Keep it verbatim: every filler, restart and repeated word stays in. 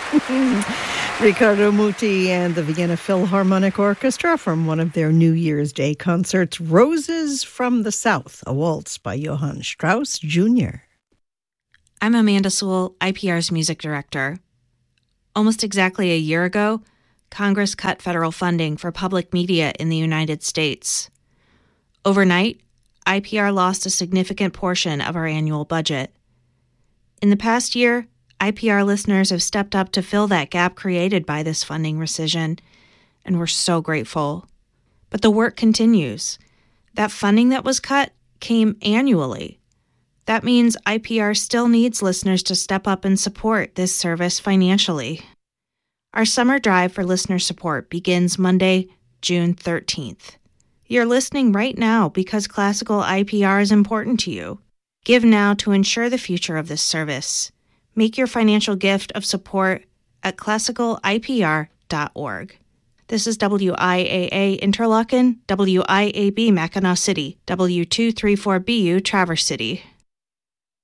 Riccardo Muti and the Vienna Philharmonic Orchestra from one of their New Year's Day concerts, Roses from the South, a waltz by Johann Strauss Junior I'm Amanda Sewell, I P R's music director. Almost exactly a year ago, Congress cut federal funding for public media in the United States. Overnight, I P R lost a significant portion of our annual budget. In the past year, I P R listeners have stepped up to fill that gap created by this funding rescission, and we're so grateful. But the work continues. That funding that was cut came annually. That means I P R still needs listeners to step up and support this service financially. Our summer drive for listener support begins Monday, June thirteenth. You're listening right now because classical I P R is important to you. Give now to ensure the future of this service. Make your financial gift of support at classical I P R dot org. This is W I A A Interlochen, W I A B Mackinac City, W two three four B U Traverse City.